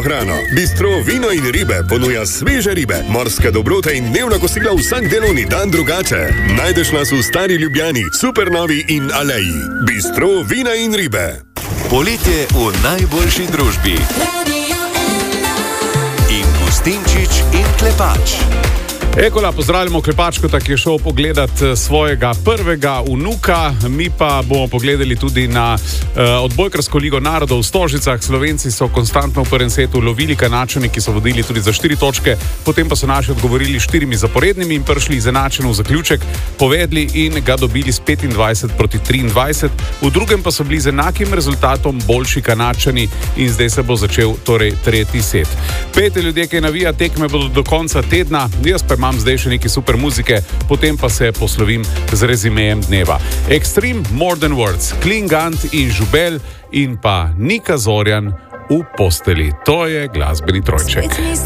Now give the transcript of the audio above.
hrano. Bistro Vino in ribe ponuja sveže ribe, morske dobrote in dnevna kosila vsak delovni dan drugače. Najdeš nas v Stari Ljubljani, Supernovi in Aleji. Bistro Vina in ribe. Poletje v najboljši družbi. In Gustinčič in Klepač. Ekola, pozdravljamo Klepačkota, ki je šel pogledat svojega prvega vnuka. Mi pa bomo pogledali tudi na odbojkarsko ligo narodov v Stožicah. Slovenci so konstantno v prvem setu lovili Kanadčani, ki so vodili tudi za 4 točke, potem pa so naši odgovorili 4 zaporednimi in prišli izenačeno v zaključek, povedli in ga dobili s 25-23. V drugem pa so bili z enakim rezultatom boljši Kanadčani in zdaj se bo začel torej tretji set. Pejte ljudje, ki navija, tekme bodo do konca tedna. Jaz pa imam zdaj še neki super muzike, potem pa se poslovim z rezimejem dneva. Extreme More Than Words, Klingant in Žubel in pa Nika Zorjan v posteli. To je glasbeni trojček.